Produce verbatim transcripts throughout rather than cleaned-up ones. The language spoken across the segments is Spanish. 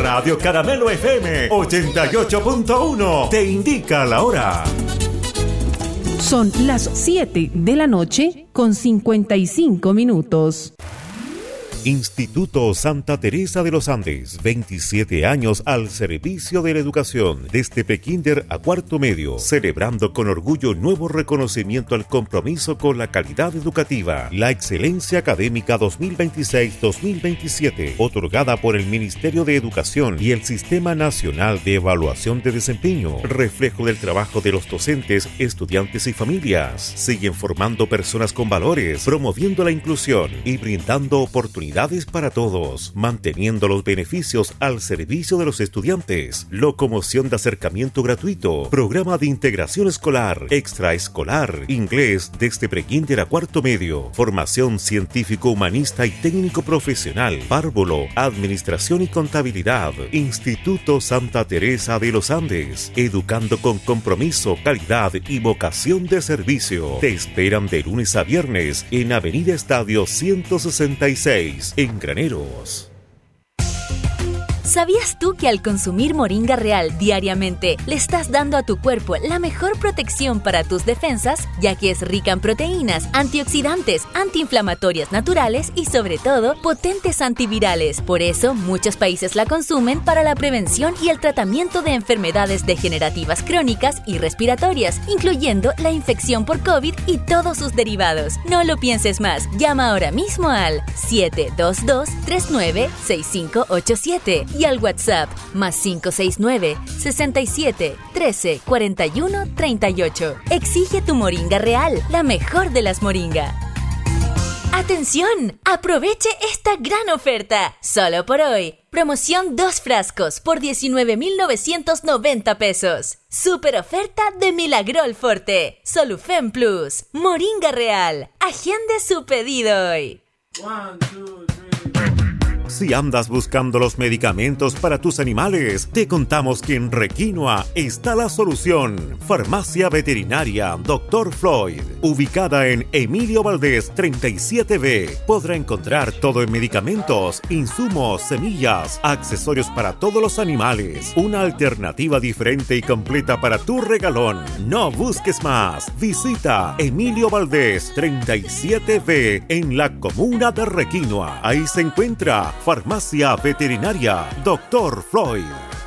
Radio Caramelo F M ochenta y ocho punto uno te indica la hora. Son las siete de la noche con cincuenta y cinco minutos. Instituto Santa Teresa de los Andes, veintisiete años al servicio de la educación, desde prekinder a cuarto medio, celebrando con orgullo nuevo reconocimiento al compromiso con la calidad educativa, la excelencia académica dos mil veintiséis dos mil veintisiete, otorgada por el Ministerio de Educación y el Sistema Nacional de Evaluación de Desempeño, reflejo del trabajo de los docentes, estudiantes y familias. Siguen formando personas con valores, promoviendo la inclusión y brindando oportunidades para todos, manteniendo los beneficios al servicio de los estudiantes, locomoción de acercamiento gratuito, programa de integración escolar, extraescolar, inglés desde prekinder a cuarto medio, formación científico-humanista y técnico-profesional, párvulo, administración y contabilidad. Instituto Santa Teresa de los Andes, educando con compromiso, calidad y vocación de servicio. Te esperan de lunes a viernes en Avenida Estadio ciento sesenta y seis. En Graneros. ¿Sabías tú que al consumir Moringa Real diariamente le estás dando a tu cuerpo la mejor protección para tus defensas, ya que es rica en proteínas, antioxidantes, antiinflamatorias naturales y sobre todo potentes antivirales? Por eso muchos países la consumen para la prevención y el tratamiento de enfermedades degenerativas crónicas y respiratorias, incluyendo la infección por COVID y todos sus derivados. No lo pienses más, llama ahora mismo al siete dos dos, tres nueve seis cinco ocho siete y al WhatsApp más cinco seis nueve, sesenta y siete, trece, cuarenta y uno, treinta y ocho. Exige tu Moringa Real, la mejor de las moringa. ¡Atención! ¡Aproveche esta gran oferta! Solo por hoy. Promoción dos frascos por diecinueve mil novecientos noventa pesos. Super oferta de Milagrol Forte. Solufen Plus. Moringa Real. Agende su pedido hoy. One, two, three. Si andas buscando los medicamentos para tus animales, te contamos que en Requinoa está la solución. Farmacia Veterinaria doctor Floyd, ubicada en Emilio Valdés treinta y siete B. Podrá encontrar todo en medicamentos, insumos, semillas, accesorios para todos los animales. Una alternativa diferente y completa para tu regalón. No busques más. Visita Emilio Valdés treinta y siete B en la comuna de Requinoa. Ahí se encuentra Farmacia Veterinaria doctor Floyd.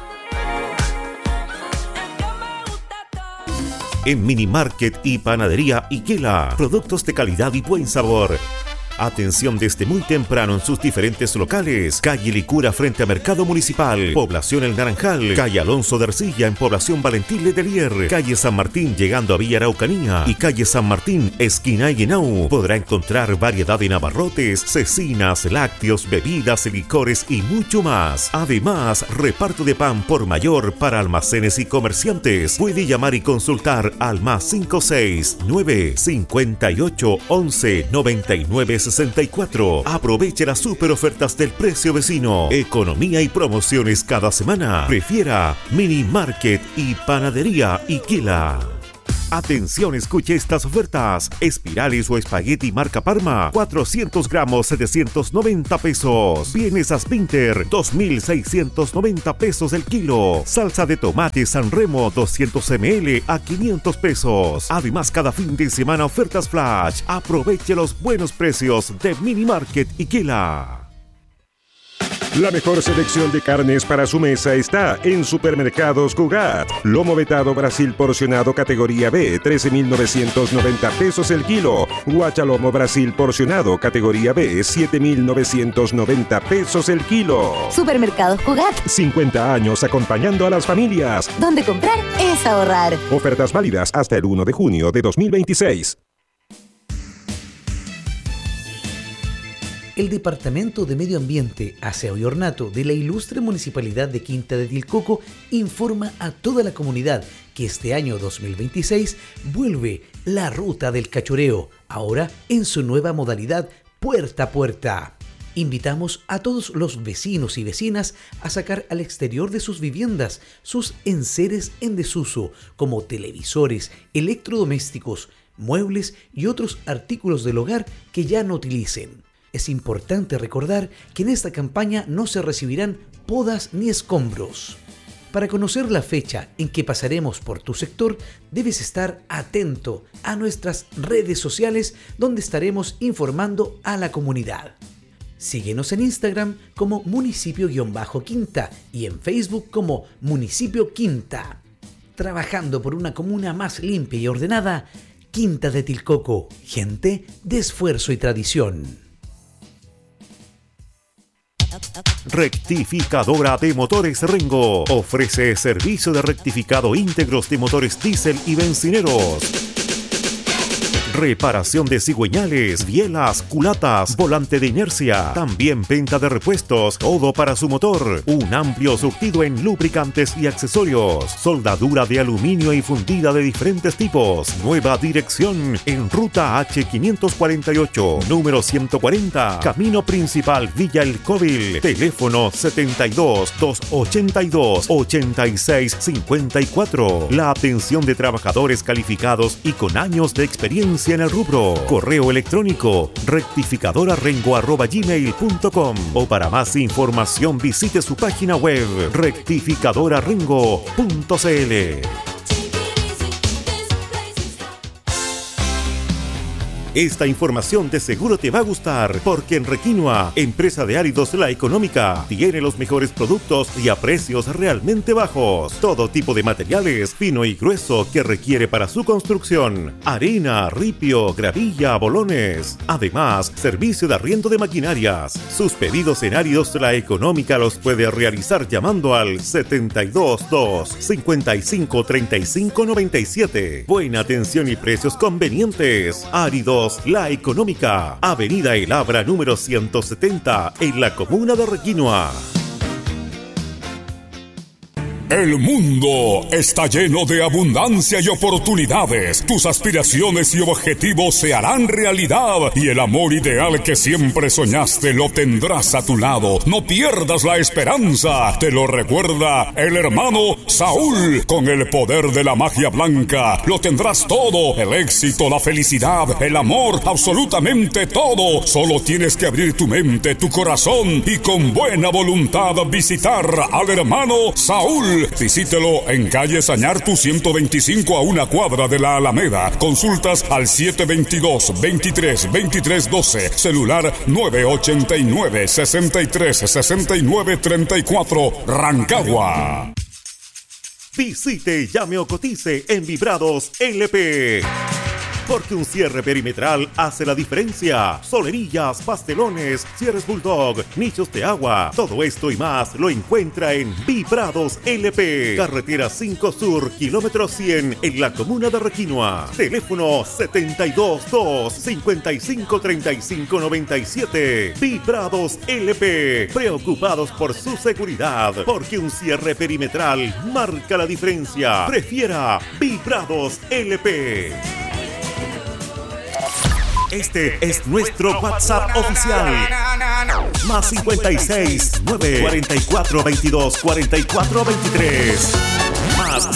En Mini Market y Panadería Iquela, productos de calidad y buen sabor. Atención desde muy temprano en sus diferentes locales. Calle Licura frente a Mercado Municipal, Población El Naranjal, calle Alonso de Arcilla en Población Valentín Letelier, calle San Martín llegando a Villa Araucanía y calle San Martín esquina Guinau. Podrá encontrar variedad en abarrotes, cecinas, lácteos, bebidas, licores y mucho más. Además, reparto de pan por mayor para almacenes y comerciantes. Puede llamar y consultar al más cinco seis nueve, cincuenta y ocho, once, noventa y nueve sesenta y cuatro. Aproveche las super ofertas del precio vecino. Economía y promociones cada semana. Prefiera Mini Market y Panadería Iquela. Atención, escuche estas ofertas. Espirales o espagueti marca Parma, cuatrocientos gramos, setecientos noventa pesos. Vienesas Pinter, dos mil seiscientos noventa pesos el kilo. Salsa de tomate San Remo, doscientos mililitros a quinientos pesos. Además, cada fin de semana ofertas flash. Aproveche los buenos precios de Mini Market Iquela. La mejor selección de carnes para su mesa está en Supermercados Cugat. Lomo vetado Brasil porcionado categoría B, trece mil novecientos noventa pesos el kilo. Guachalomo Brasil porcionado categoría B, siete mil novecientos noventa pesos el kilo. Supermercados Cugat. cincuenta años acompañando a las familias. Donde comprar es ahorrar. Ofertas válidas hasta el primero de junio de dos mil veintiséis. El Departamento de Medio Ambiente, Aseo y Ornato de la ilustre Municipalidad de Quinta de Tilcoco informa a toda la comunidad que este año dos mil veintiséis vuelve la Ruta del Cachureo, ahora en su nueva modalidad puerta a puerta. Invitamos a todos los vecinos y vecinas a sacar al exterior de sus viviendas sus enseres en desuso, como televisores, electrodomésticos, muebles y otros artículos del hogar que ya no utilicen. Es importante recordar que en esta campaña no se recibirán podas ni escombros. Para conocer la fecha en que pasaremos por tu sector, debes estar atento a nuestras redes sociales donde estaremos informando a la comunidad. Síguenos en Instagram como municipio-quinta y en Facebook como Municipio Quinta. Trabajando por una comuna más limpia y ordenada, Quinta de Tilcoco, gente de esfuerzo y tradición. Rectificadora de Motores Rengo ofrece servicio de rectificado íntegros de motores diésel y bencineros. Reparación de cigüeñales, bielas, culatas, volante de inercia. También venta de repuestos, todo para su motor. Un amplio surtido en lubricantes y accesorios. Soldadura de aluminio y fundida de diferentes tipos. Nueva dirección en Ruta H quinientos cuarenta y ocho, número ciento cuarenta, Camino Principal Villa El Cóvil. Teléfono setenta y dos, doscientos ochenta y dos, ochenta y seis cincuenta y cuatro. La atención de trabajadores calificados y con años de experiencia en el rubro. Correo electrónico rectificadorarrengo arroba gmail punto com o para más información visite su página web rectificadorarrengo punto cl. Esta información de seguro te va a gustar porque en Requinoa, empresa de áridos La Económica, tiene los mejores productos y a precios realmente bajos. Todo tipo de materiales, fino y grueso, que requiere para su construcción. Arena, ripio, gravilla, bolones. Además, servicio de arriendo de maquinarias. Sus pedidos en áridos La Económica los puede realizar llamando al setenta y dos, dos, cincuenta y cinco, treinta y cinco, noventa y siete. Buena atención y precios convenientes. Áridos La Económica, Avenida El Abra número ciento setenta, en la comuna de Requinoa. El mundo está lleno de abundancia y oportunidades. Tus aspiraciones y objetivos se harán realidad y el amor ideal que siempre soñaste lo tendrás a tu lado. No pierdas la esperanza. Te lo recuerda el hermano Saúl. Con el poder de la magia blanca lo tendrás todo. El éxito, la felicidad, el amor, absolutamente todo. Solo tienes que abrir tu mente, tu corazón y con buena voluntad visitar al hermano Saúl. Visítelo en calle Sañartu ciento veinticinco a una cuadra de la Alameda. Consultas al siete veintidós, veintitrés, veintitrés doce. Celular nueve ochenta y nueve, sesenta y tres, sesenta y nueve treinta y cuatro. Rancagua. Visite, llame o cotice en Vibrados L P. Porque un cierre perimetral hace la diferencia. Solerillas, pastelones, cierres bulldog, nichos de agua. Todo esto y más lo encuentra en Vibrados L P. Carretera cinco Sur, kilómetro cien, en la comuna de Requinoa. Teléfono setenta y dos, dos, cincuenta y cinco, treinta y cinco, noventa y siete. Vibrados L P. Preocupados por su seguridad. Porque un cierre perimetral marca la diferencia. Prefiera Vibrados L P. Este es nuestro WhatsApp oficial. Más cincuenta y seis, nueve, cuarenta y cuatro, veintidós, cuarenta y cuatro, veintitrés.